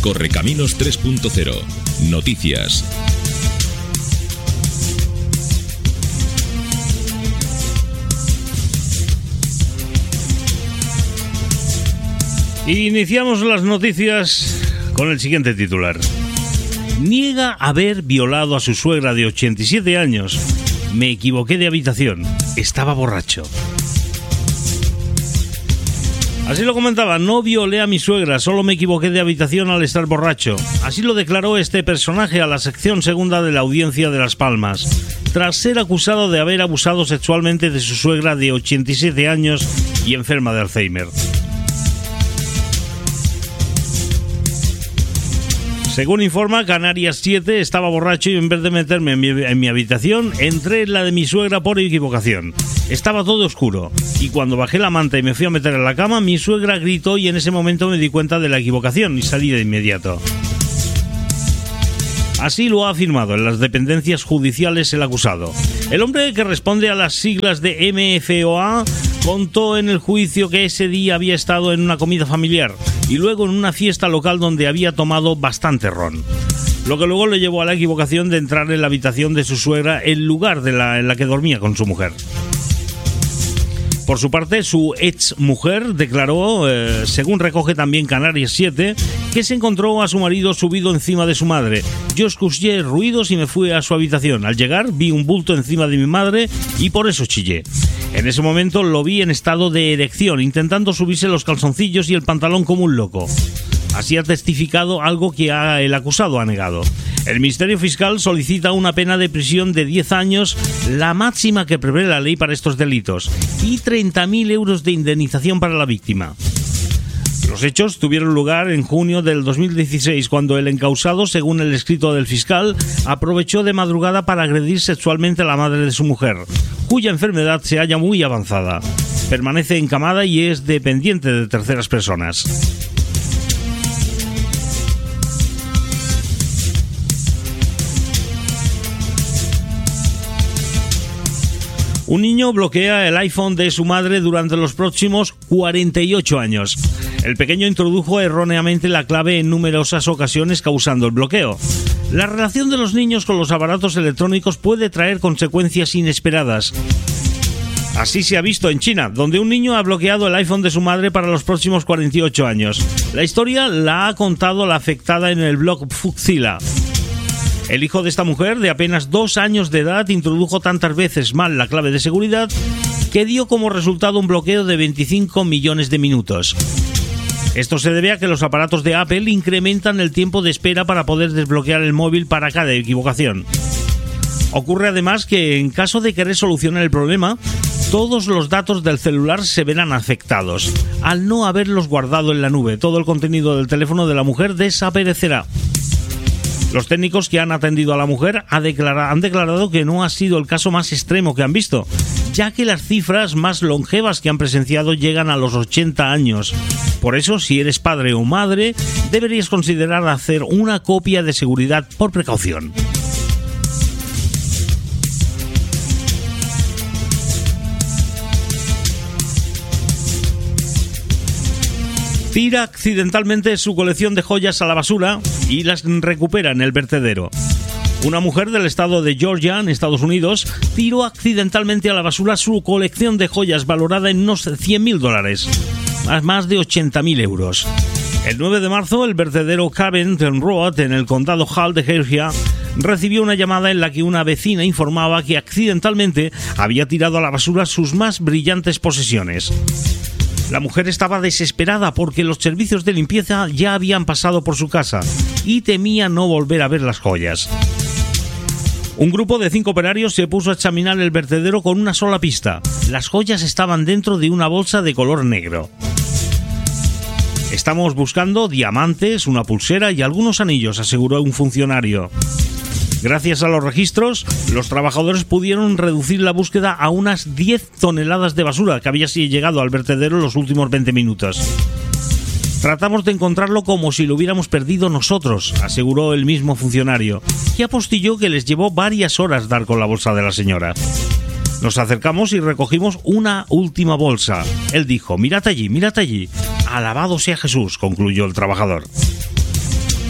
Correcaminos 3.0. Noticias. Iniciamos las noticias con el siguiente titular. Niega haber violado a su suegra de 87 años. Me equivoqué de habitación. Estaba borracho. Así lo comentaba, no violé a mi suegra, solo me equivoqué de habitación al estar borracho. Así lo declaró este personaje a la sección segunda de la Audiencia de Las Palmas, tras ser acusado de haber abusado sexualmente de su suegra de 87 años y enferma de Alzheimer. Según informa, Canarias 7 estaba borracho y en vez de meterme en mi habitación, entré en la de mi suegra por equivocación. Estaba todo oscuro y cuando bajé la manta y me fui a meter en la cama, mi suegra gritó y en ese momento me di cuenta de la equivocación y salí de inmediato. Así lo ha afirmado en las dependencias judiciales el acusado. El hombre, que responde a las siglas de MFOA, contó en el juicio que ese día había estado en una comida familiar y luego en una fiesta local donde había tomado bastante ron, lo que luego le llevó a la equivocación de entrar en la habitación de su suegra en lugar de en la que dormía con su mujer. Por su parte, su ex mujer declaró, según recoge también Canarias 7, que se encontró a su marido subido encima de su madre. Yo escuché ruidos y me fui a su habitación. Al llegar vi un bulto encima de mi madre y por eso chillé. En ese momento lo vi en estado de erección, intentando subirse los calzoncillos y el pantalón como un loco. Así ha testificado, algo que el acusado ha negado. El Ministerio Fiscal solicita una pena de prisión de 10 años, la máxima que prevé la ley para estos delitos, y 30.000 euros de indemnización para la víctima. Los hechos tuvieron lugar en junio del 2016, cuando el encausado, según el escrito del fiscal, aprovechó de madrugada para agredir sexualmente a la madre de su mujer, cuya enfermedad se halla muy avanzada. Permanece encamada y es dependiente de terceras personas. Un niño bloquea el iPhone de su madre durante los próximos 48 años. El pequeño introdujo erróneamente la clave en numerosas ocasiones, causando el bloqueo. La relación de los niños con los aparatos electrónicos puede traer consecuencias inesperadas. Así se ha visto en China, donde un niño ha bloqueado el iPhone de su madre para los próximos 48 años. La historia la ha contado la afectada en el blog Fuxila. El hijo de esta mujer, de apenas 2 años de edad, introdujo tantas veces mal la clave de seguridad que dio como resultado un bloqueo de 25 millones de minutos. Esto se debe a que los aparatos de Apple incrementan el tiempo de espera para poder desbloquear el móvil para cada equivocación. Ocurre además que en caso de querer solucionar el problema, todos los datos del celular se verán afectados. Al no haberlos guardado en la nube, todo el contenido del teléfono de la mujer desaparecerá. Los técnicos que han atendido a la mujer han declarado que no ha sido el caso más extremo que han visto, ya que las cifras más longevas que han presenciado llegan a los 80 años. Por eso, si eres padre o madre, deberías considerar hacer una copia de seguridad por precaución. Tira accidentalmente su colección de joyas a la basura y las recupera en el vertedero. Una mujer del estado de Georgia, en Estados Unidos, tiró accidentalmente a la basura su colección de joyas valorada en unos $100.000, más de 80.000 euros. El 9 de marzo, el vertedero Cavenden Road, en el condado Hull de Georgia, recibió una llamada en la que una vecina informaba que accidentalmente había tirado a la basura sus más brillantes posesiones. La mujer estaba desesperada porque los servicios de limpieza ya habían pasado por su casa y temía no volver a ver las joyas. Un grupo de 5 operarios se puso a examinar el vertedero con una sola pista. Las joyas estaban dentro de una bolsa de color negro. Estamos buscando diamantes, una pulsera y algunos anillos, aseguró un funcionario. Gracias a los registros, los trabajadores pudieron reducir la búsqueda a unas 10 toneladas de basura que había llegado al vertedero en los últimos 20 minutos. Tratamos de encontrarlo como si lo hubiéramos perdido nosotros, aseguró el mismo funcionario, que apostilló que les llevó varias horas dar con la bolsa de la señora. Nos acercamos y recogimos una última bolsa. Él dijo: mirad allí, alabado sea Jesús, concluyó el trabajador.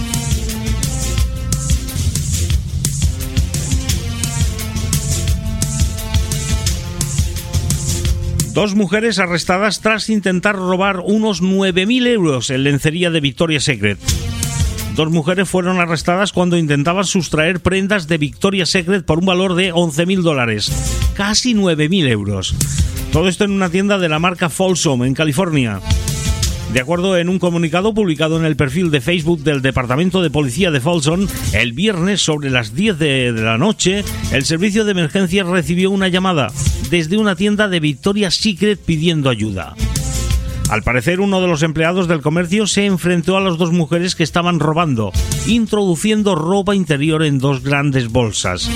Dos mujeres arrestadas tras intentar robar unos 9.000 euros en lencería de Victoria's Secret. Dos mujeres fueron arrestadas cuando intentaban sustraer prendas de Victoria's Secret por un valor de $11.000, casi 9.000 euros. Todo esto en una tienda de la marca Folsom, en California. De acuerdo en un comunicado publicado en el perfil de Facebook del Departamento de Policía de Folsom, el viernes sobre las 10 de la noche, el servicio de emergencias recibió una llamada desde una tienda de Victoria's Secret pidiendo ayuda. Al parecer, uno de los empleados del comercio se enfrentó a las dos mujeres que estaban robando, introduciendo ropa interior en dos grandes bolsas.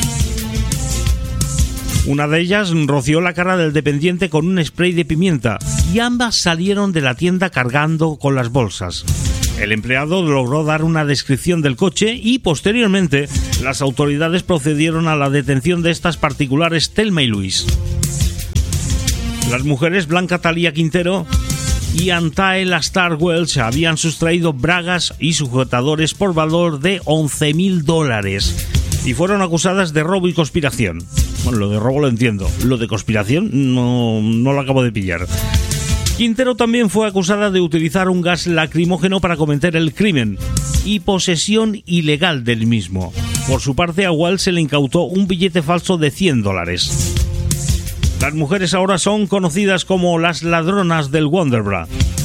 Una de ellas roció la cara del dependiente con un spray de pimienta y ambas salieron de la tienda cargando con las bolsas. El empleado logró dar una descripción del coche y posteriormente las autoridades procedieron a la detención de estas particulares Thelma y Louise. Las mujeres Blanca Talía Quintero y Antael Star Welch habían sustraído bragas y sujetadores por valor de $11.000 y fueron acusadas de robo y conspiración. Bueno, lo de robo lo entiendo, lo de conspiración no lo acabo de pillar. Quintero también fue acusada de utilizar un gas lacrimógeno para cometer el crimen y posesión ilegal del mismo. Por su parte, a Welch se le incautó un billete falso de $100. Las mujeres ahora son conocidas como las ladronas del Wonderbra.